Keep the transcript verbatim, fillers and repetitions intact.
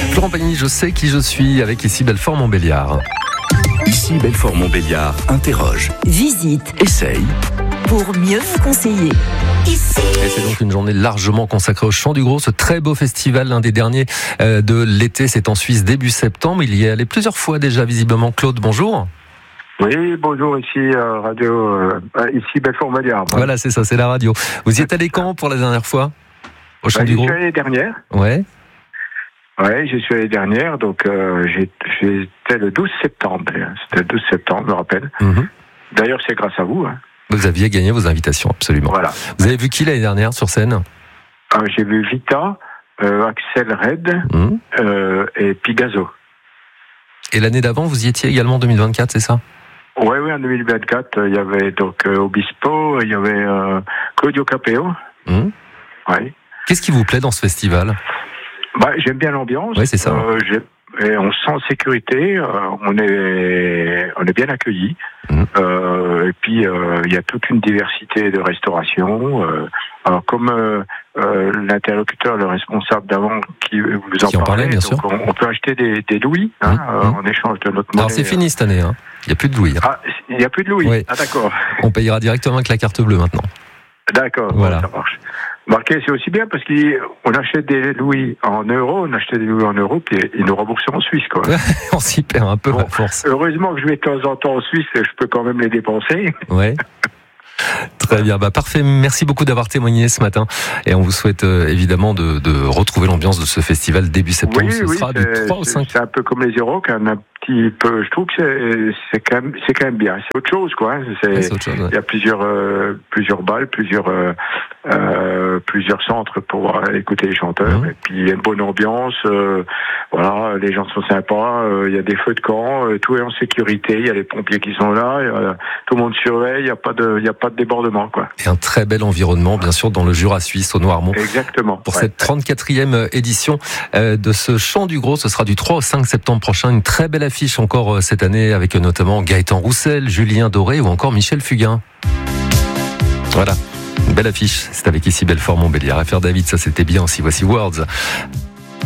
Florent Pagny, je sais qui je suis, avec ici Belfort-Montbéliard. Ici Belfort-Montbéliard interroge, visite, essaye, pour mieux vous conseiller. Ici. Et c'est donc une journée largement consacrée au Chant du Gros, ce très beau festival, l'un des derniers euh, de l'été. C'est en Suisse début septembre. Il y est allé plusieurs fois déjà, visiblement. Claude, bonjour. Oui, bonjour, ici euh, Radio, euh, ici Belfort-Montbéliard. Voilà, c'est ça, c'est la radio. Vous y êtes allé quand pour la dernière fois au Chant bah, du Gros? J'y suis allé l'année dernière. Ouais. Ouais, j'y suis allé l'année dernière, donc euh, j'ai, j'étais le douze septembre. C'était le douze septembre, je me rappelle. Mm-hmm. D'ailleurs, c'est grâce à vous. Hein. Vous aviez gagné vos invitations, absolument. Voilà. Vous avez vu qui l'année dernière sur scène? euh, J'ai vu Vita, euh, Axel Red mmh. euh, et Pigazo. Et l'année d'avant, vous y étiez également en deux mille vingt-quatre, c'est ça? Oui, oui, en deux mille vingt-quatre, il y avait donc euh, Obispo, il y avait euh, Claudio Capeo. Mmh. Ouais. Qu'est-ce qui vous plaît dans ce festival? Bah, j'aime bien l'ambiance. Oui, c'est ça. Euh, et on se sent en sécurité, euh, on est on est bien accueillis. Mmh. Euh, et puis euh, il y a toute une diversité de restauration. Euh, alors comme euh, euh, l'interlocuteur, le responsable d'avant qui vous en, qui en parlait, bien sûr. On, on peut acheter des, des louis hein, mmh. euh, en échange de notre monnaie. Alors c'est fini cette année, hein. Il n'y a plus de louis. Hein. Ah, il n'y a plus de louis. Oui. Ah d'accord. On payera directement avec la carte bleue maintenant. D'accord, voilà. Ça marche. Marqué, c'est aussi bien parce qu'on achète des louis en euros, on achète des louis en euros, puis ils nous remboursent en Suisse, quoi. On s'y perd un peu bon, à force. Heureusement que je vais de temps en temps en Suisse, je peux quand même les dépenser. Ouais. Très bien, bah parfait. Merci beaucoup d'avoir témoigné ce matin. Et on vous souhaite euh, évidemment de, de retrouver l'ambiance de ce festival début septembre. Oui, ce oui, sera du trois au cinq. C'est un peu comme les Irocs, un petit peu. Je trouve que c'est, c'est quand même, c'est quand même bien. C'est autre chose, quoi. C'est, ouais, c'est autre chose, ouais. Il y a plusieurs, euh, plusieurs balles, plusieurs, euh, euh, plusieurs centres pour écouter les chanteurs. Mmh. Et puis il y a une bonne ambiance. Euh, voilà, les gens sont sympas. Euh, il y a des feux de camp. Euh, tout est en sécurité. Il y a les pompiers qui sont là. Euh, tout le monde surveille. Il n'y a pas de, il y a pas de débordement, quoi. Et un très bel environnement, bien sûr, dans le Jura suisse, au Noirmont. Exactement. Pour ouais, cette trente-quatrième édition de ce Chant du Gros, ce sera du trois au cinq septembre prochain. Une très belle affiche encore cette année, avec notamment Gaëtan Roussel, Julien Doré ou encore Michel Fugain. Voilà, une belle affiche. C'est avec ici Belfort-Montbéliard. Affaire David, ça c'était bien aussi. Voici Words.